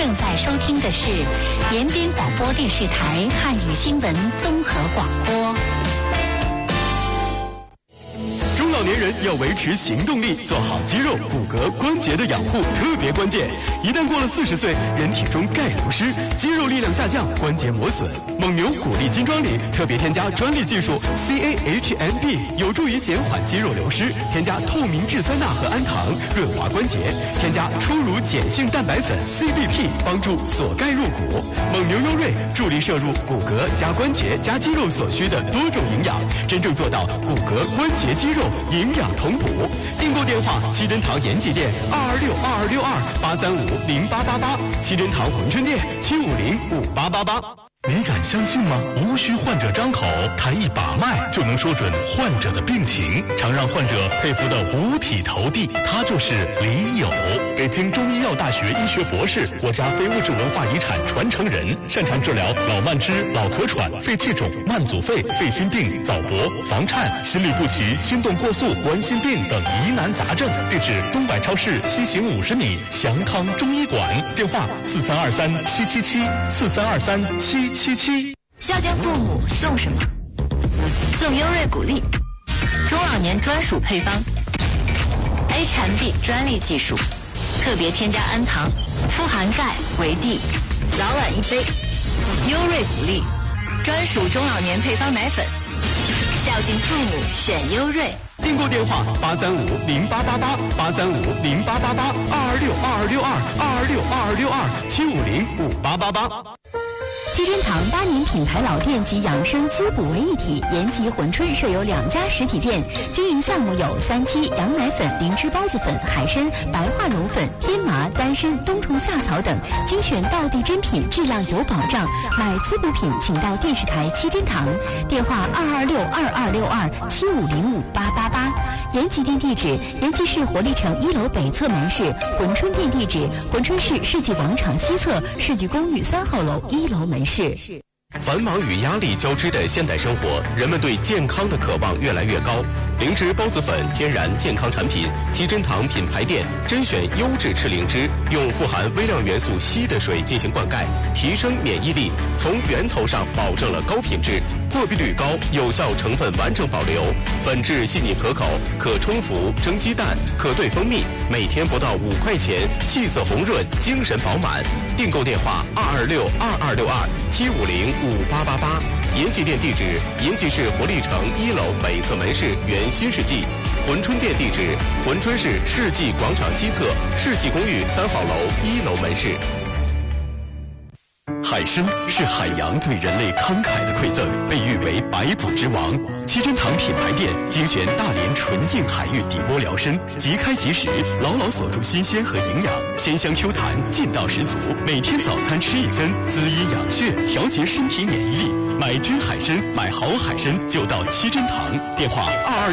正在收听的是延边广播电视台汉语新闻综合广播。 中老年人要维持行动力，做好肌肉、骨骼、关节的养护特别关键。一旦过了40岁，人体中钙流失，肌肉力量下降，关节磨损。蒙牛骨力金装里特别添加专利技术 CAHMB， 有助于减缓肌肉流失。添加透明质酸钠和氨糖，润滑关节。添加初乳碱性蛋白粉 CBP， 帮助锁钙入骨。蒙牛优瑞助力摄入骨骼加关节加肌肉所需的多种营养，真正做到骨骼、关节、肌肉营养同补。订购电话：七珍堂延吉店226226283508888，七珍堂珲春店7505888。 你敢相信吗？无需患者张口，谈一把脉就能说准患者的病情，常让患者佩服的五体投地。他就是李友，北京中医药大学医学博士，国家非物质文化遗产传承人，擅长治疗老慢支、老咳喘、肺气肿、慢阻肺、肺心病、早搏、房颤、心律不齐、心动过速、冠心病等疑难杂症。地址：东百超市西行50米，祥康中医馆。电话：43237774323777。 孝敬父母送什么？送优瑞骨力，中老年专属配方 ，HMB 专利技术，特别添加氨糖，富含钙、维 D， 早晚一杯。优瑞骨力，专属中老年配方奶粉，孝敬父母选优瑞。 订购电话：8350888，8350888，2262262，2262262，7505888。 七珍堂8年品牌老店及养生滋补为一体，延吉、珲春设有2家实体店，经营项目有3七、羊奶粉、灵芝孢子粉、海参、白化绒粉、天麻、丹参、冬虫夏草等，精选道地珍品，质量有保障。买滋补品请到电视台七珍堂，电话2262262，7505888。延吉店地址：延吉市活力城1楼北侧门市；珲春店地址：珲春市世纪广场西侧世纪公寓3号楼1楼门市。 繁忙与压力交织的现代生活，人们对健康的渴望越来越高。灵芝孢子粉天然健康产品，七珍堂品牌店甄选优质赤灵芝，用富含微量元素硒的水进行灌溉，提升免疫力，从源头上保证了高品质，过滤率高，有效成分完整保留，粉质细腻可口，可冲服蒸鸡蛋，可兑蜂蜜，每天不到5块钱，气色红润，精神饱满。订购电话：2262262，7505888。延吉店地址：延吉市活力城1楼北侧门市原新世纪；珲春店地址：珲春市世纪广场西侧世纪公寓3号楼1楼门市。 海参是海洋对人类慷慨的馈赠，被誉为百补之王。七珍堂品牌店精选大连纯净海域底波辽参，即开即食，牢牢锁住新鲜和营养，鲜香 Q 弹，劲道十足。每天早餐吃1根，滋阴养血，调节身体免疫力。买真海参，买好海参就到七珍堂。电话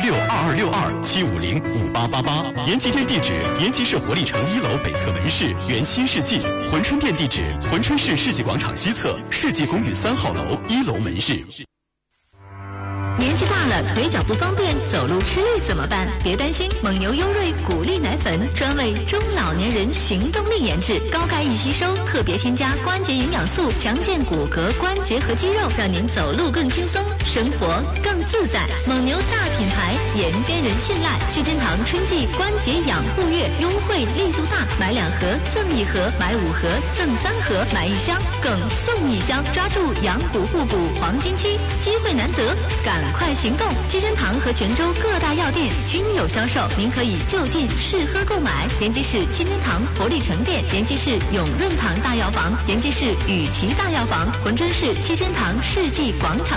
：2262262，7505888。延吉店地址：延吉市活力城1楼北侧门市原新世纪；珲春店地址：珲春市世纪广场西侧世纪公寓3号楼1楼门市。 年纪大了，腿脚不方便，走路吃力怎么办？别担心，蒙牛优瑞骨力奶粉专为中老年人行动力研制，高钙易吸收，特别添加关节营养素，强健骨骼、关节和肌肉，让您走路更轻松，生活更自在。蒙牛大品牌，延边人信赖。七珍堂春季关节养护月优惠力度大，买2盒赠1盒，买5盒赠3盒，买1箱更送1箱，抓住养骨互补黄金期，机会难得，赶快行动！七珍堂和泉州各大药店均有销售，您可以就近试喝购买。延吉市七珍堂活力城店，延吉市永润堂大药房，延吉市雨琦大药房，珲春市七珍堂世纪广场